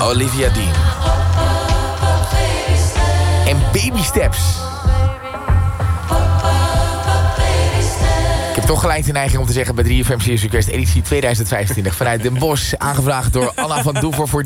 Olivia Dean. En Baby Steps. Ik heb toch gelijk de neiging om te zeggen bij 3FM Serious Request editie 2025 vanuit Den Bosch. Aangevraagd door Anna van Doever voor €33.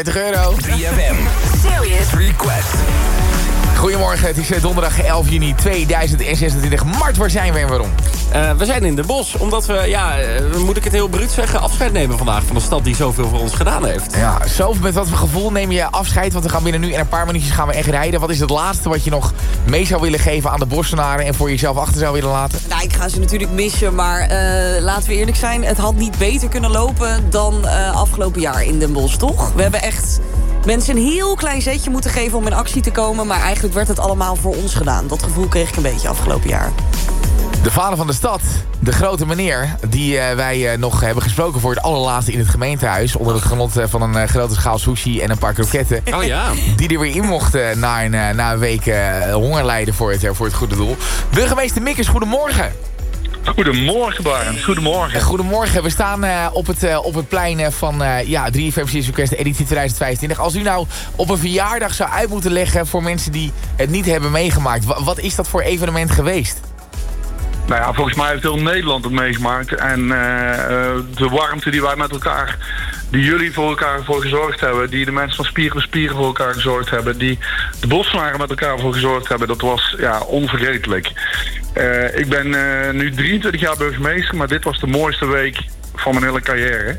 3FM Serious Request. Goedemorgen, het is donderdag 11 juni 2026. Mart, waar zijn we en waarom? We zijn in Den Bosch, omdat we, moet ik het heel bruut zeggen, afscheid nemen vandaag van de stad die zoveel voor ons gedaan heeft. Ja, zoveel met wat voor gevoel neem je afscheid, want we gaan binnen nu in een paar minuutjes gaan we echt rijden. Wat is het laatste wat je nog mee zou willen geven aan de Bossenaren en voor jezelf achter zou willen laten? Nou, ik ga ze natuurlijk missen, maar laten we eerlijk zijn, het had niet beter kunnen lopen dan afgelopen jaar in Den Bosch, toch? We hebben echt mensen een heel klein zetje moeten geven om in actie te komen, maar eigenlijk werd het allemaal voor ons gedaan. Dat gevoel kreeg ik een beetje afgelopen jaar. De vader van de stad, de grote meneer, die wij nog hebben gesproken voor het allerlaatste in het gemeentehuis. Onder het genot van een grote schaal sushi en een paar kroketten. Oh ja. Die er weer in mochten na een week hongerlijden voor het goede doel. Burgemeester Mikkers, goedemorgen. Goedemorgen, Barend. Goedemorgen. Goedemorgen. We staan op het plein van 3FM Serious Request editie 2025. Als u nou op een verjaardag zou uit moeten leggen voor mensen die het niet hebben meegemaakt. Wat is dat voor evenement geweest? Nou ja, volgens mij heeft heel Nederland het meegemaakt. En de warmte die wij met elkaar, die jullie voor elkaar voor gezorgd hebben, die de mensen van Spieren voor elkaar gezorgd hebben, die de Bossenaren met elkaar voor gezorgd hebben, dat was onvergetelijk. Ik ben nu 23 jaar burgemeester, maar dit was de mooiste week van mijn hele carrière.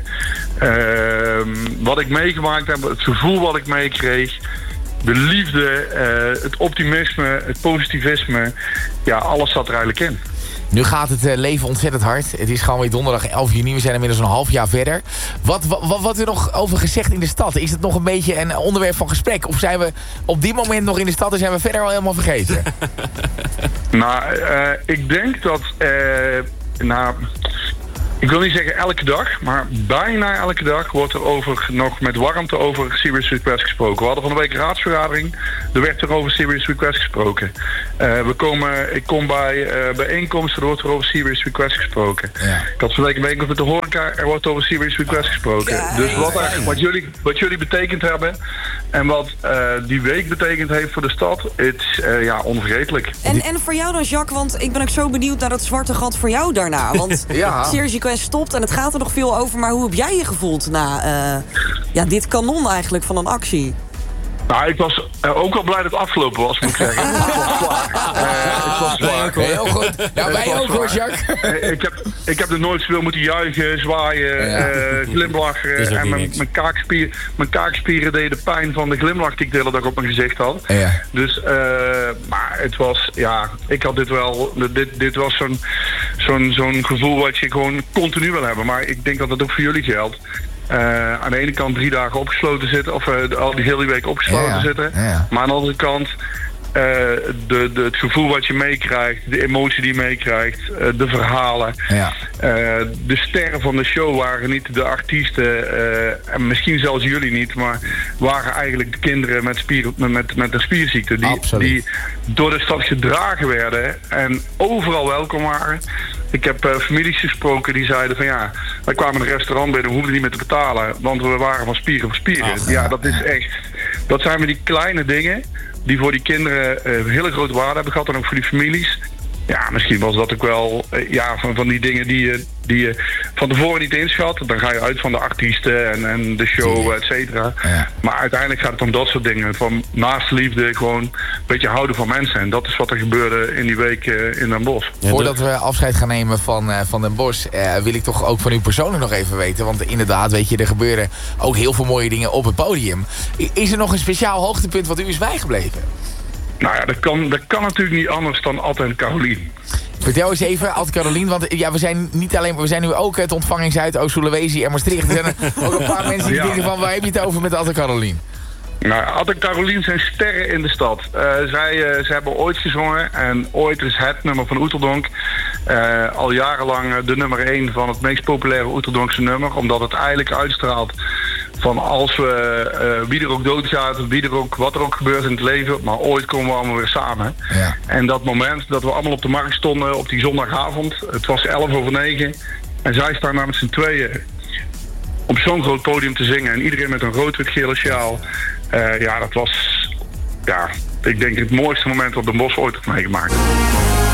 Wat ik meegemaakt heb, het gevoel wat ik meekreeg, de liefde, het optimisme, het positivisme, alles zat er eigenlijk in. Nu gaat het leven ontzettend hard. Het is gewoon weer donderdag 11 juni. We zijn inmiddels een half jaar verder. Wat er nog over gezegd in de stad? Is het nog een beetje een onderwerp van gesprek? Of zijn we op dit moment nog in de stad en zijn we verder al helemaal vergeten? Nou, ik denk dat ik wil niet zeggen elke dag, maar bijna elke dag wordt er nog met warmte over Serious Request gesproken. We hadden van de week een raadsvergadering, er werd er over Serious Request gesproken. Ik kom bij bijeenkomsten, er wordt er over Serious Request gesproken. Ja. Ik had van de week een bijeenkomst met de horeca, er wordt over Serious Request gesproken. Ja, dus wat jullie betekend hebben en wat die week betekend heeft voor de stad, het is onvergetelijk. En voor jou dan, Jacques, want ik ben ook zo benieuwd naar dat zwarte gat voor jou daarna. Want Serious Request stopt en het gaat er nog veel over, maar hoe heb jij je gevoeld na dit kanon eigenlijk van een actie? Nou, ik was ook wel blij dat het afgelopen was, moet ik zeggen. Het was zwaar. Heel goed. Nou, wij ook hoor, Jacques. Ik heb er nooit zoveel moeten juichen, zwaaien, glimlachen. En mijn kaakspieren deden pijn van de glimlach die ik de hele dag op mijn gezicht had. Ja. Dus, maar het was, ik had dit was zo'n gevoel wat je gewoon continu wil hebben. Maar ik denk dat dat ook voor jullie geldt. Aan de ene kant 3 dagen opgesloten zitten, of al die hele week opgesloten zitten. Ja. Maar aan de andere kant het gevoel wat je meekrijgt, de emotie die je meekrijgt, de verhalen. Ja. De sterren van de show waren niet de artiesten, en misschien zelfs jullie niet, maar waren eigenlijk de kinderen met een spierziekte. Die door de stad gedragen werden en overal welkom waren. Ik heb families gesproken die zeiden van wij kwamen een restaurant binnen, we hoefden niet meer te betalen, want we waren van spieren voor spieren. Dat is echt, dat zijn weer die kleine dingen die voor die kinderen hele grote waarde hebben gehad en ook voor die families. Ja, misschien was dat ook wel van die dingen die je van tevoren niet inschat. Dan ga je uit van de artiesten en de show, et cetera. Ja. Maar uiteindelijk gaat het om dat soort dingen. Van naast liefde gewoon een beetje houden van mensen. En dat is wat er gebeurde in die week in Den Bosch. Voordat we afscheid gaan nemen van Den Bosch, wil ik toch ook van u persoonlijk nog even weten. Want inderdaad, weet je, er gebeuren ook heel veel mooie dingen op het podium. Is er nog een speciaal hoogtepunt wat u is bijgebleven? Nou ja, dat kan natuurlijk niet anders dan Ad en Carolien. Vertel eens even, Ad Carolien, want we zijn nu ook het ontvanging Zuid-Oost-Sulawesi en Maastricht. Er zijn ook een paar mensen die denken van, waar heb je het over met Ad en Carolien? Nou, Ad en Carolien zijn sterren in de stad. Zij hebben ooit gezongen en ooit is het nummer van Oeteldonk al jarenlang de nummer 1 van het meest populaire Oeteldonkse nummer. Omdat het eigenlijk uitstraalt van als we, wie er ook doodgaat, wat er ook gebeurt in het leven, maar ooit komen we allemaal weer samen. Ja. En dat moment dat we allemaal op de markt stonden op die zondagavond, het was 9:11 en zij staan daar met z'n tweeën op zo'n groot podium te zingen en iedereen met een rood-wit-gele sjaal. Dat was, ik denk het mooiste moment op Den Bosch ooit heb meegemaakt.